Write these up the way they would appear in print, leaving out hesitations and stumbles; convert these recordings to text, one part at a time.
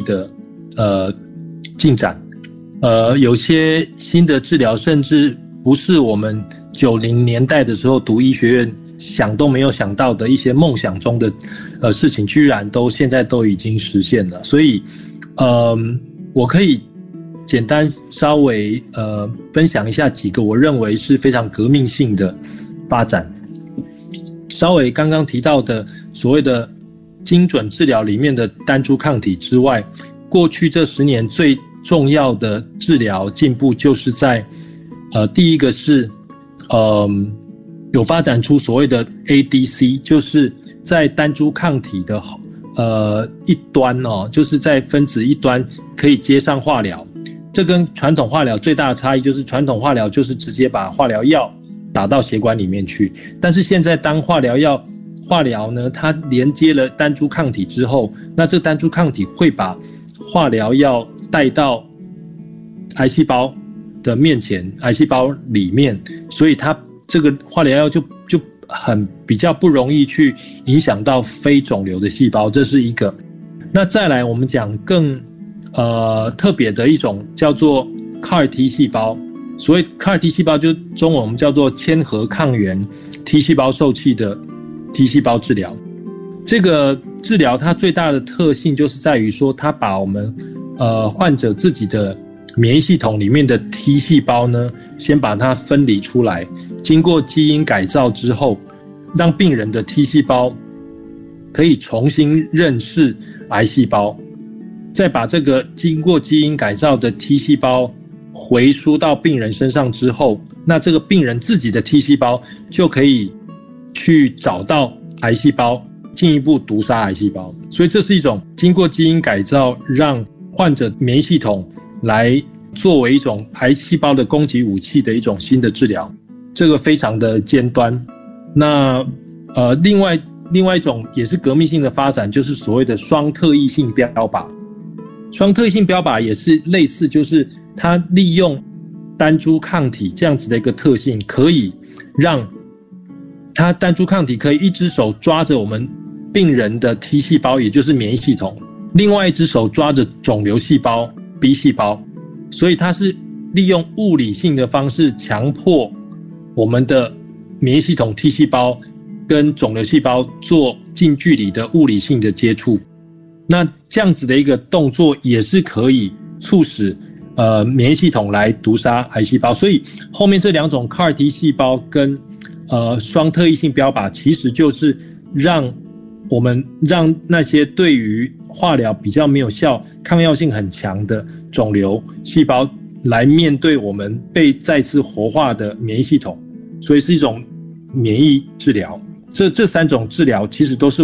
的进展。有些新的治疗甚至不是我们90年代的时候读医学院想都没有想到的一些梦想中的事情，居然现在都已经实现了。所以我可以简单稍微分享一下几个我认为是非常革命性的发展。稍微刚刚提到的所谓的精准治疗里面的单株抗体之外，过去这10年最重要的治疗进步就是在第一个是有发展出所谓的 ADC， 就是在单株抗体的一端就是在分子一端可以接上化疗。这跟传统化疗最大的差异就是传统化疗就是直接把化疗药打到血管里面去，但是现在当化疗呢它连接了单株抗体之后，那这单株抗体会把化疗药带到癌细胞的面前，癌细胞里面，所以它这个化疗药就比较不容易去影响到非肿瘤的细胞，这是一个。那再来我们讲更特别的一种叫做 CAR-T 细胞，所谓 CAR-T 细胞就是中文我们叫做嵌合抗原 T 细胞受器的 T 细胞治疗。这个治疗它最大的特性就是在于说，它把我们患者自己的免疫系统里面的 T 细胞呢，先把它分离出来，经过基因改造之后，让病人的 T 细胞可以重新认识癌细胞，再把这个经过基因改造的 T 细胞回输到病人身上之后，那这个病人自己的 T 细胞就可以去找到癌细胞，进一步毒杀癌细胞。所以这是一种经过基因改造，让患者免疫系统来作为一种癌细胞的攻击武器的一种新的治疗，这个非常的尖端。那另外一种也是革命性的发展，就是所谓的双特异性标靶。双特异性标靶也是类似，就是它利用单株抗体这样子的一个特性，可以让它单株抗体可以一只手抓着我们病人的 T 细胞，也就是免疫系统，另外一只手抓着肿瘤细胞 B 细胞，所以它是利用物理性的方式强迫我们的免疫系统 T 细胞跟肿瘤细胞做近距离的物理性的接触。那这样子的一个动作也是可以促使免疫系统来毒杀癌细胞。所以后面这两种 CAR-T 细胞跟双特异性标靶，其实就是让那些对于化疗比较没有效、抗药性很强的肿瘤细胞来面对我们被再次活化的免疫系统，所以是一种免疫治疗。这三种治疗其实都是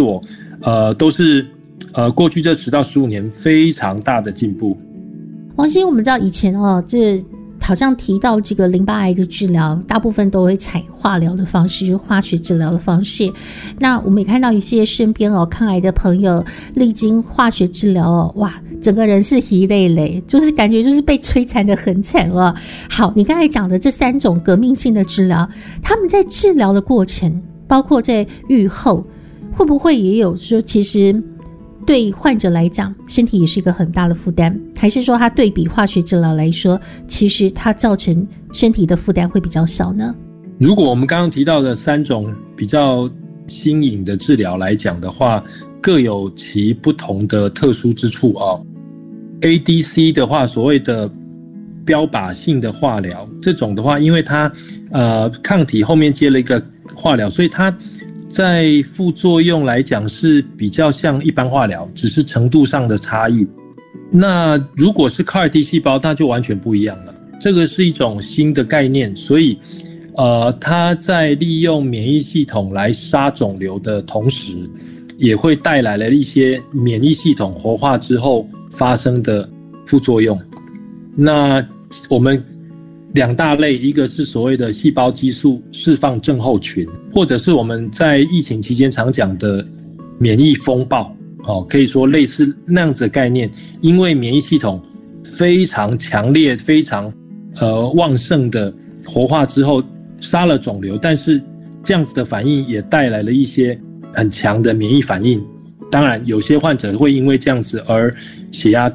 过去这10到15年非常大的进步。 王医，我们知道以前这好像提到这个淋巴癌的治疗，大部分都会采化疗的方式，就是化学治疗的方式。那我们也看到一些身边抗癌的朋友历经化学治疗哇，整个人是疲累累，就是感觉就是被摧残的很惨了。好，你刚才讲的这3种革命性的治疗，他们在治疗的过程，包括在预后，会不会也有说其实对患者来讲身体也是一个很大的负担，还是说它对比化学治疗来说，其实它造成身体的负担会比较小呢？ 如果我们刚刚提到的3种比较新颖的治疗来讲的话，各有其不同的特殊之处ADC 的话，所谓的标靶性的化疗，这种的话因为它抗体后面接了一个化疗，所以它在副作用来讲是比较像一般化疗，只是程度上的差异。那如果是 CAR-T 细胞，那就完全不一样了，这个是一种新的概念，所以它在利用免疫系统来杀肿瘤的同时，也会带来了一些免疫系统活化之后发生的副作用。那我们2大类，一个是所谓的细胞激素释放症候群，或者是我们在疫情期间常讲的免疫风暴，可以说类似那样子的概念，因为免疫系统非常强烈、非常旺盛的活化之后杀了肿瘤，但是这样子的反应也带来了一些很强的免疫反应。当然有些患者会因为这样子而血压